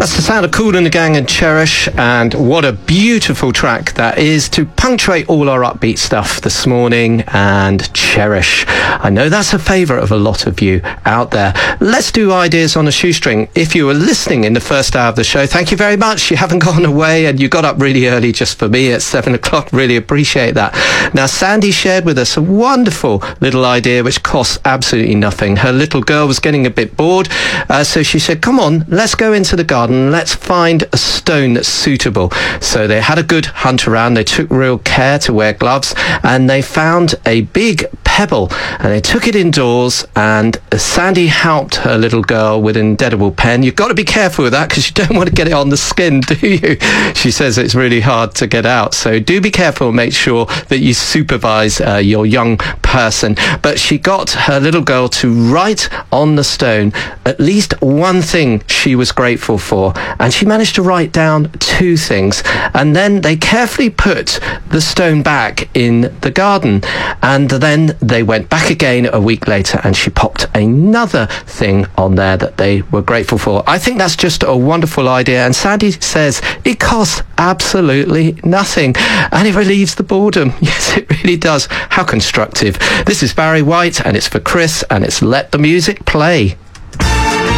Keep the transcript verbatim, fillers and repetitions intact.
That's the sound of Kool and the Gang and Cherish, and what a beautiful track that is to punctuate all our upbeat stuff this morning. And Cherish, I know that's a favourite of a lot of you out there. Let's do Ideas on a Shoestring. If you were listening in the first hour of the show, thank you very much. You haven't gone away, and you got up really early just for me at seven o'clock. Really appreciate that. Now, Sandy shared with us a wonderful little idea which costs absolutely nothing. Her little girl was getting a bit bored, uh, so she said, come on, let's go into the garden. Let's find a stone that's suitable. So they had a good hunt around. They took real care to wear gloves, and they found a big pebble, and they took it indoors, and Sandy helped her little girl with an indelible pen. You've got to be careful with that because you don't want to get it on the skin, do you? She says it's really hard to get out. So do be careful and make sure that you supervise uh, your young person. But she got her little girl to write on the stone at least one thing she was grateful for. And she managed to write down two things. And then they carefully put the stone back in the garden. And then they went back again a week later, and she popped another thing on there that they were grateful for. I think that's just a wonderful idea. And Sandy says it costs absolutely nothing. And it relieves the boredom. Yes, it really does. How constructive. This is Barry White, and it's for Chris, and it's Let the Music Play.